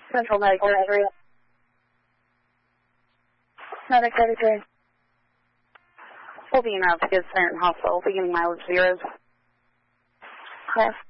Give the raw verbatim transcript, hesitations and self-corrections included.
Central Medical area. Medic thirty-three. We'll be in route to Good Samaritan Hospital, beginning mileage zeros. Class.